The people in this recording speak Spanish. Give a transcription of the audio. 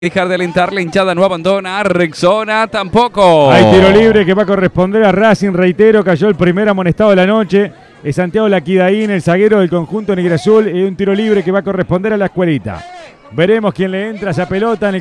Dejar de alentar, la hinchada no abandona, Rexona tampoco. Hay tiro libre que va a corresponder a Racing, reitero, cayó el primer amonestado de la noche. Es Santiago Laquidaín, el zaguero del conjunto negrazul, y un tiro libre que va a corresponder a la Escuelita. Veremos quién le entra a esa pelota en el